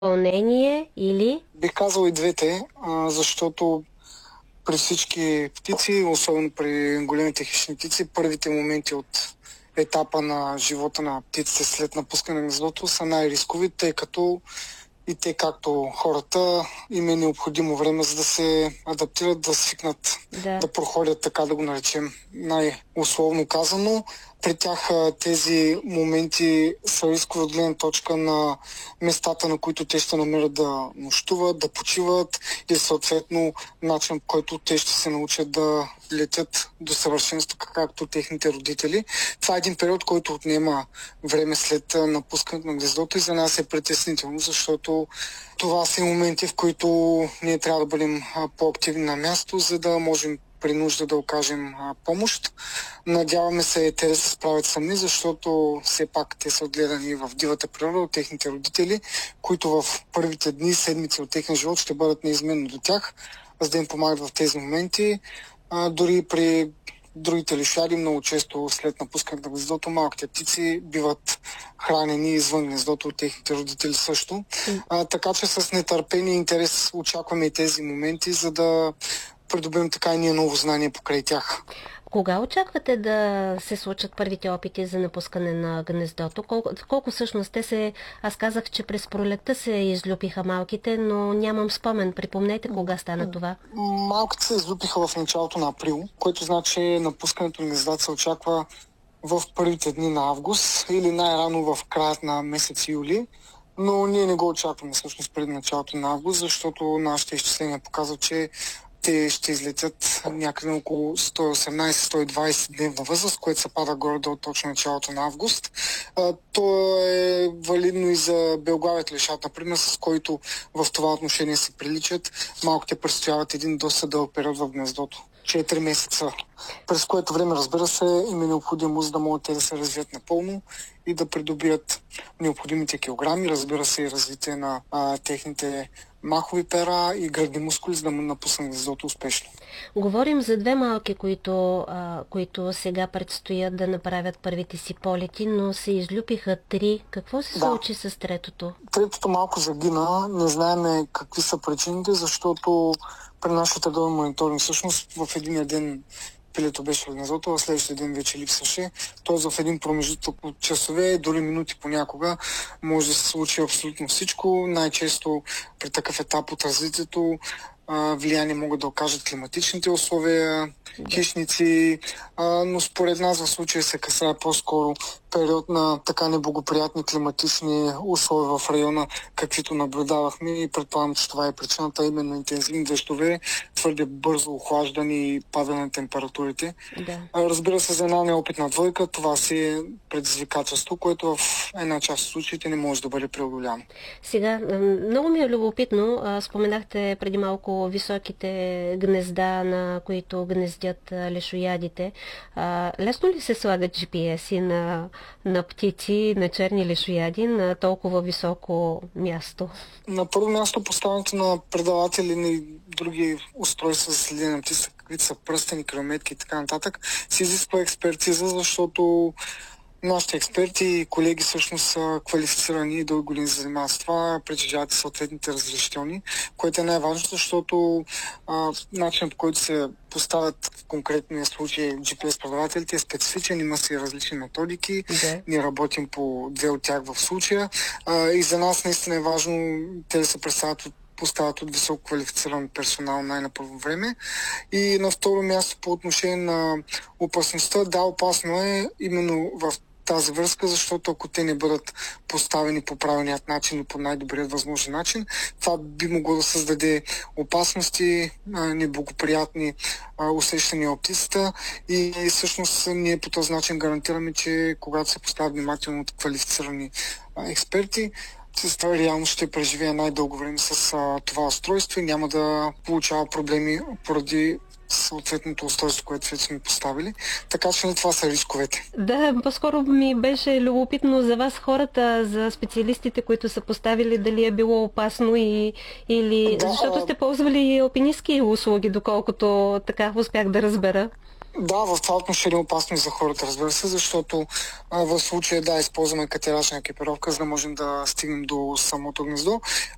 Вълнение или... Бих казал и двете, защото при всички птици, особено при големите хищни птици, първите моменти от етапа на живота на птиците след напускане на гнездото са най-рискови, тъй като и те, както хората, им е необходимо време, за да се адаптират, да свикнат, Да. да проходят, така да го наречем, най-условно казано. При тях тези моменти са рискови от гледна точка на местата, на които те ще намерят да нощуват, да почиват и съответно начин, по който те ще се научат да летят до съвършенство, както техните родители. Това е един период, който отнема време след напускането на гнездото и за нас е притеснително, защото това са моменти, в които ние трябва да бъдем по-активни на място, за да можем при нужда да окажем помощ. Надяваме се те да се справят сами, защото все пак те са отгледани в дивата природа от техните родители, които в първите дни, седмици от техния живот ще бъдат неизменно до тях, за да им помагат в тези моменти. Дори при другите лишади, много често след напускането на гнездото, малките птици биват хранени извън гнездото от техните родители също. Така че с нетърпение и интерес очакваме и тези моменти, за да придобием така и ние ново знание покрай тях. Кога очаквате да се случат първите опити за напускане на гнездото? Колко всъщност те се... Аз казах, че през пролетта се излюпиха малките, но нямам спомен. Припомнете кога стана това. Малките се излюпиха в началото на април, което значи напускането на гнездата се очаква в първите дни на август или най-рано в краят на месец юли. Но ние не го очакваме всъщност преди началото на август, защото нашите изчисления показват, че те ще излетят някъде около 118-120 дневна възраст, което се пада горе-долу точно началото на август. То е валидно и за белглавият лешат, например, с който в това отношение се приличат. Малките престояват един доста дълъг период в гнездото. 4 месеца, през което време, разбира се, им е необходимо, за да могат те да се развият напълно и да придобият необходимите килограми, разбира се, и развитие на техните махови пера и гръдни мускули, за да му напуснат гнездото успешно. Говорим за две малки, които сега предстоят да направят първите си полети, но се излюпиха 3. Какво се случи с третото? Третото малко загина. Не знаем какви са причините, защото при нашата редовен мониторинг всъщност в един ден пилето беше в гнездото, а следващия ден вече липсваше. Тоест в един промежутък от часове, дори минути понякога, може да се случи абсолютно всичко. Най-често при такъв етап от развитието влияние могат да окажат климатичните условия, хищници, но според нас в случая се касае по-скоро период на така неблагоприятни климатични условия в района, каквито наблюдавахме и предполагам, че това е причината, именно интензивни дъждове, твърде бързо охлаждане и падане на температурите. Да. Разбира се, за една неопитна двойка това си е предизвикателство, което в една част от случаите не може да бъде преодоляно. Сега, много ми е любопитно, споменахте преди малко високите гнезда, на които гнездят лешоядите. Лесно ли се слагат GPS-и на птици, на черни лешояди на толкова високо място? На първо място поставянето на предаватели и други устройства за следене на птици, каквито са пръстени, километки и така нататък, се изисква експертиза, защото нашите експерти и колеги всъщност са квалифицирани и дълги години се занимават с това, притежават съответните разрешителни, което е най-важно, защото начинът, по който се поставят в конкретния случай GPS предавателите е специфичен, има си различни методики, ние работим по 2 от тях в случая и за нас наистина е важно те да се поставят от високо квалифициран персонал най-на първо време. И на второ място по отношение на опасността, да, опасно е именно в тази връзка, защото ако те не бъдат поставени по правилният начин и по най-добрият възможен начин, това би могло да създаде опасности, неблагоприятни усещания от птицата и всъщност ние по този начин гарантираме, че когато се поставят внимателно от квалифицирани експерти, птицата реално ще преживее най-дълго време с това устройство и няма да получава проблеми поради съответното устройство, което сме поставили. Така че това са рисковете. Да, по-скоро ми беше любопитно за вас хората, за специалистите, които са поставили, дали е било опасно или... Да, защото сте ползвали алпинистски услуги, доколкото така успях да разбера. Да, в това отношение е опасно и за хората, разбира се, защото в случая използваме катерачна екипировка, за да можем да стигнем до самото гнездо.